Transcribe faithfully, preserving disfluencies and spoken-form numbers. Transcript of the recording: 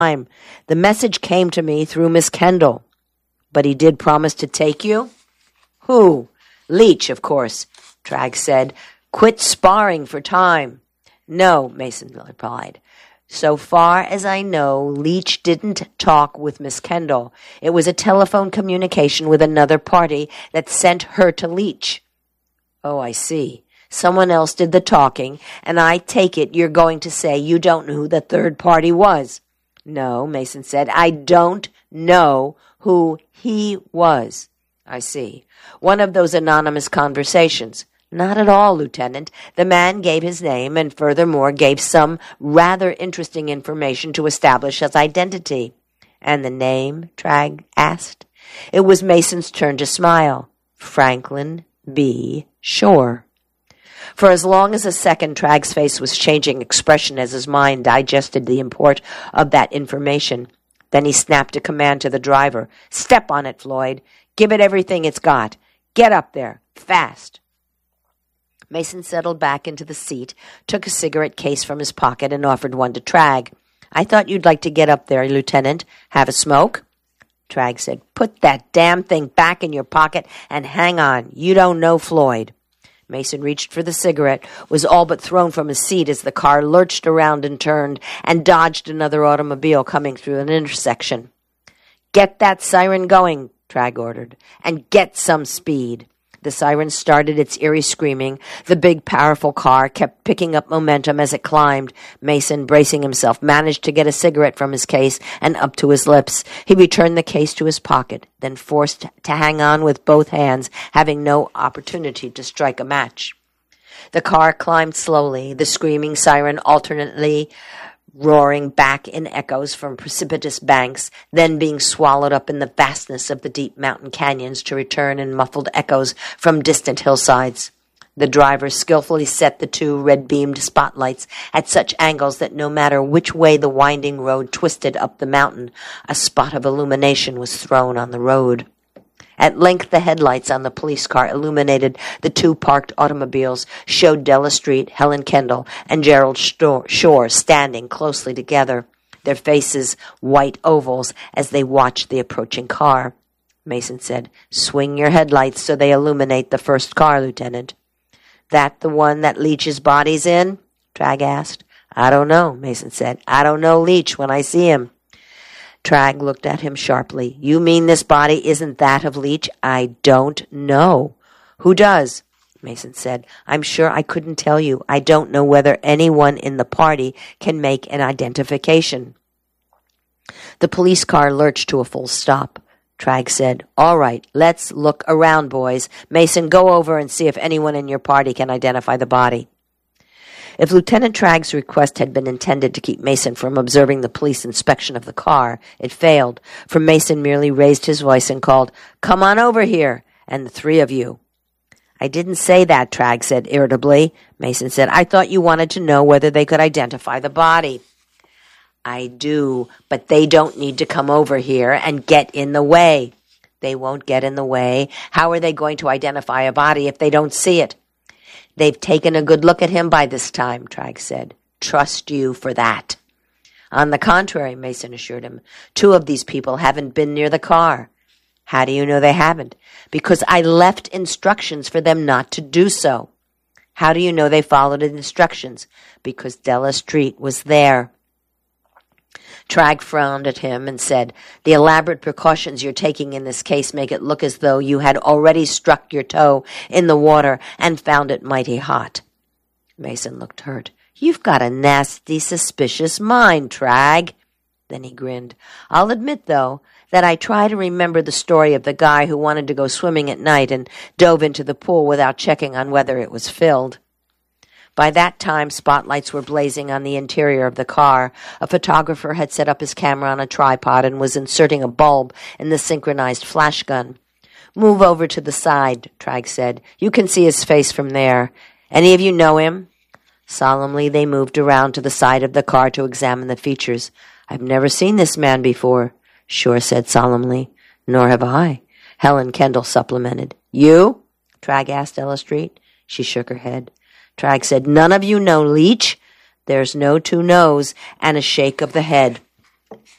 time. The message came to me through Miss Kendall. But he did promise to take you? Who? Leach, of course, Tragg said. Quit sparring for time. No, Mason replied. So far as I know, Leach didn't talk with Miss Kendall. It was a telephone communication with another party that sent her to Leach. Oh, I see. Someone else did the talking, and I take it you're going to say you don't know who the third party was. No, Mason said, I don't know who he was. I see. One of those anonymous conversations. Not at all, Lieutenant. The man gave his name and furthermore gave some rather interesting information to establish his identity. And the name? Tragg asked. It was Mason's turn to smile. Franklin B. Shore. For as long as a second, Tragg's face was changing expression as his mind digested the import of that information. Then he snapped a command to the driver. Step on it, Floyd. Give it everything it's got. Get up there. Fast. Mason settled back into the seat, took a cigarette case from his pocket, and offered one to Tragg. I thought you'd like to get up there, Lieutenant. Have a smoke? Tragg said, Put that damn thing back in your pocket and hang on. You don't know Floyd. Mason reached for the cigarette, was all but thrown from his seat as the car lurched around and turned and dodged another automobile coming through an intersection. Get that siren going, Tragg ordered, and get some speed. The siren started its eerie screaming. The big, powerful car kept picking up momentum as it climbed. Mason, bracing himself, managed to get a cigarette from his case and up to his lips. He returned the case to his pocket, then forced to hang on with both hands, having no opportunity to strike a match. The car climbed slowly, the screaming siren alternately roaring back in echoes from precipitous banks, then being swallowed up in the vastness of the deep mountain canyons to return in muffled echoes from distant hillsides. The driver skillfully set the two red-beamed spotlights at such angles that no matter which way the winding road twisted up the mountain, a spot of illumination was thrown on the road. At length the headlights on the police car illuminated the two parked automobiles, showed Della Street, Helen Kendall, and Gerald Shore standing closely together, their faces white ovals as they watched the approaching car. Mason said, Swing your headlights so they illuminate the first car, Lieutenant. That the one that Leach's body's in? Tragg asked. I don't know, Mason said. I don't know Leach when I see him. Tragg looked at him sharply. You mean this body isn't that of Leach? I don't know. Who does? Mason said. I'm sure I couldn't tell you. I don't know whether anyone in the party can make an identification. The police car lurched to a full stop. Tragg said, All right, let's look around, boys. Mason, go over and see if anyone in your party can identify the body. If Lieutenant Tragg's request had been intended to keep Mason from observing the police inspection of the car, it failed, for Mason merely raised his voice and called, Come on over here, and the three of you. I didn't say that, Tragg said irritably. Mason said, I thought you wanted to know whether they could identify the body. I do, but they don't need to come over here and get in the way. They won't get in the way. How are they going to identify a body if they don't see it? They've taken a good look at him by this time, Tragg said. Trust you for that. On the contrary, Mason assured him, two of these people haven't been near the car. How do you know they haven't? Because I left instructions for them not to do so. How do you know they followed the instructions? Because Della Street was there. Tragg frowned at him and said, The elaborate precautions you're taking in this case make it look as though you had already struck your toe in the water and found it mighty hot. Mason looked hurt. You've got a nasty, suspicious mind, Tragg. Then he grinned. I'll admit, though, that I try to remember the story of the guy who wanted to go swimming at night and dove into the pool without checking on whether it was filled. By that time, spotlights were blazing on the interior of the car. A photographer had set up his camera on a tripod and was inserting a bulb in the synchronized flash gun. Move over to the side, Tragg said. You can see his face from there. Any of you know him? Solemnly, they moved around to the side of the car to examine the features. I've never seen this man before, Shore said solemnly. Nor have I, Helen Kendall supplemented. You? Tragg asked Della Street. She shook her head. Tragg said, None of you know Leach? There's no two no's, and a shake of the head.